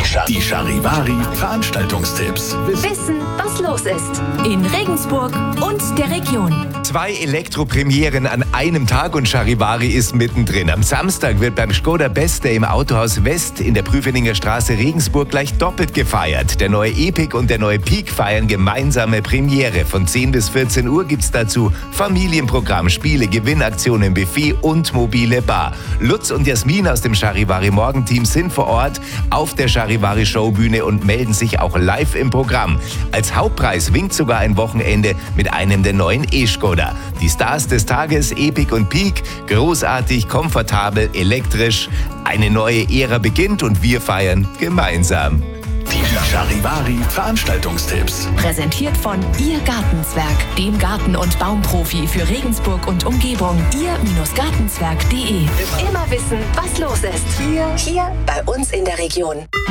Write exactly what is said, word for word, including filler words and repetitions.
Die Charivari Veranstaltungstipps. Wissen, was los ist. In Regensburg und der Region. Zwei Elektropremieren an einem Tag und Charivari ist mittendrin. Am Samstag wird beim Skoda Best Day im Autohaus West in der Prüfeninger Straße Regensburg gleich doppelt gefeiert. Der neue Epic und der neue Peak feiern gemeinsame Premiere. Von zehn bis vierzehn Uhr gibt's dazu Familienprogramm, Spiele, Gewinnaktionen, Buffet und mobile Bar. Lutz und Jasmin aus dem Charivari Morgenteam sind vor Ort auf der Charivari Showbühne und melden sich auch live im Programm. Als Hauptpreis winkt sogar ein Wochenende mit einem der neuen E-Skoda. Die Stars des Tages, Epic und Peak, großartig, komfortabel, elektrisch. Eine neue Ära beginnt und wir feiern gemeinsam. Die Charivari Veranstaltungstipps. Präsentiert von Ihr Gartenzwerg, dem Garten- und Baumprofi für Regensburg und Umgebung. Ihr-Gartenzwerg punkt de. Immer wissen, was los ist. Hier, hier bei uns in der Region.